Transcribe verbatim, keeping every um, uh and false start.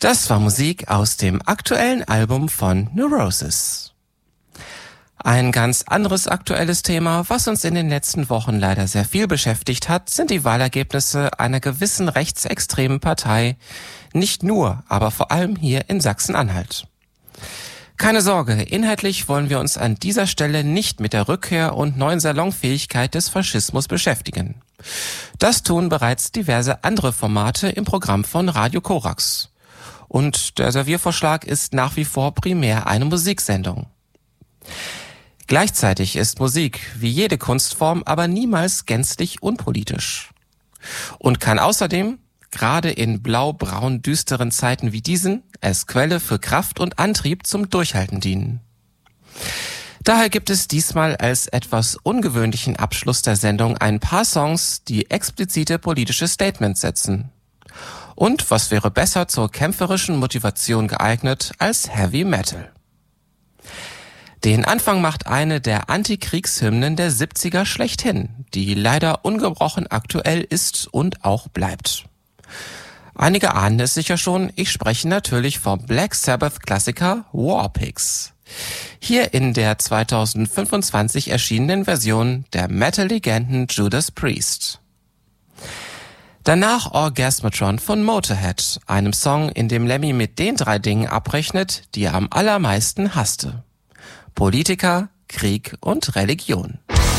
Das war Musik aus dem aktuellen Album von Neurosis. Ein ganz anderes aktuelles Thema, was uns in den letzten Wochen leider sehr viel beschäftigt hat, sind die Wahlergebnisse einer gewissen rechtsextremen Partei, nicht nur, aber vor allem hier in Sachsen-Anhalt. Keine Sorge, inhaltlich wollen wir uns an dieser Stelle nicht mit der Rückkehr und neuen Salonfähigkeit des Faschismus beschäftigen. Das tun bereits diverse andere Formate im Programm von Radio Korax. Und der Serviervorschlag ist nach wie vor primär eine Musiksendung. Gleichzeitig ist Musik, wie jede Kunstform, aber niemals gänzlich unpolitisch. Und kann außerdem, gerade in blau-braun düsteren Zeiten wie diesen, als Quelle für Kraft und Antrieb zum Durchhalten dienen. Daher gibt es diesmal als etwas ungewöhnlichen Abschluss der Sendung ein paar Songs, die explizite politische Statements setzen. Und was wäre besser zur kämpferischen Motivation geeignet als Heavy Metal? Den Anfang macht eine der Antikriegshymnen der siebziger schlechthin, die leider ungebrochen aktuell ist und auch bleibt. Einige ahnen es sicher schon, ich spreche natürlich vom Black Sabbath-Klassiker Warpigs. Hier in der zweitausendfünfundzwanzig erschienenen Version der Metal-Legenden Judas Priest. Danach Orgasmatron von Motorhead, einem Song, in dem Lemmy mit den drei Dingen abrechnet, die er am allermeisten hasste: Politiker, Krieg und Religion.